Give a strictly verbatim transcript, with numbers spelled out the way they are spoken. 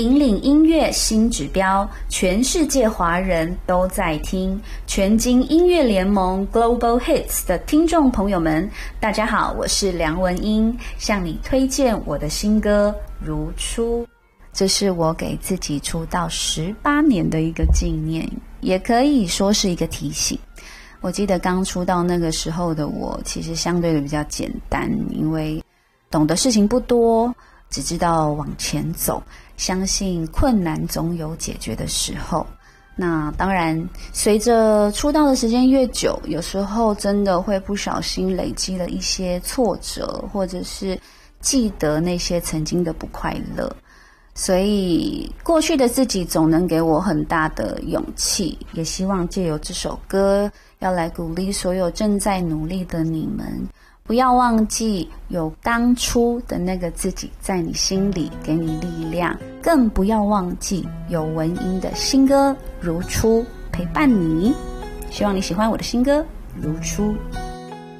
引领音乐新指标，全世界华人都在听。全经音乐联盟 Global Hits 的听众朋友们，大家好，我是梁文音，向你推荐我的新歌《如初》。这是我给自己出道十八年的一个纪念，也可以说是一个提醒。我记得刚出道那个时候的我，其实相对的比较简单，因为懂的事情不多，只知道往前走，相信困难总有解决的时候。那当然，随着出道的时间越久，有时候真的会不小心累积了一些挫折，或者是记得那些曾经的不快乐。所以过去的自己总能给我很大的勇气，也希望借由这首歌要来鼓励所有正在努力的你们，不要忘记有当初的那个自己在你心里给你力量，更不要忘记有文音的新歌《如初》陪伴你。希望你喜欢我的新歌《如初》。